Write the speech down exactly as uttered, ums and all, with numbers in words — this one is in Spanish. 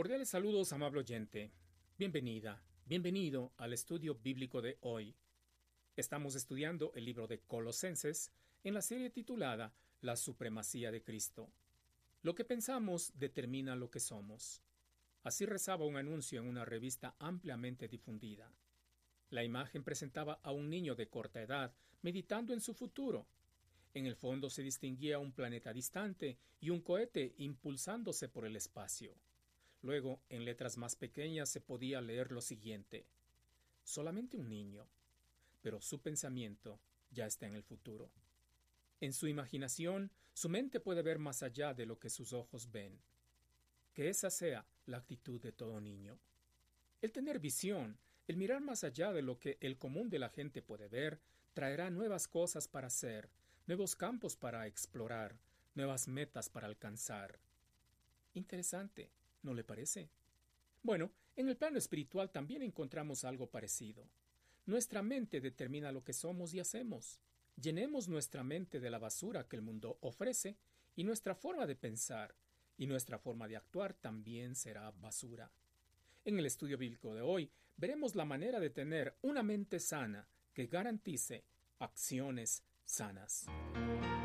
Cordiales saludos, amable oyente. Bienvenida, bienvenido al estudio bíblico de hoy. Estamos estudiando el libro de Colosenses en la serie titulada La supremacía de Cristo. Lo que pensamos determina lo que somos. Así rezaba un anuncio en una revista ampliamente difundida. La imagen presentaba a un niño de corta edad meditando en su futuro. En el fondo se distinguía un planeta distante y un cohete impulsándose por el espacio. Luego, en letras más pequeñas se podía leer lo siguiente: solamente un niño, pero su pensamiento ya está en el futuro. En su imaginación, su mente puede ver más allá de lo que sus ojos ven. Que esa sea la actitud de todo niño. El tener visión, el mirar más allá de lo que el común de la gente puede ver, traerá nuevas cosas para hacer, nuevos campos para explorar, nuevas metas para alcanzar. Interesante, ¿no le parece? Bueno, en el plano espiritual también encontramos algo parecido. Nuestra mente determina lo que somos y hacemos. Llenemos nuestra mente de la basura que el mundo ofrece y nuestra forma de pensar y nuestra forma de actuar también será basura. En el estudio bíblico de hoy veremos la manera de tener una mente sana que garantice acciones sanas.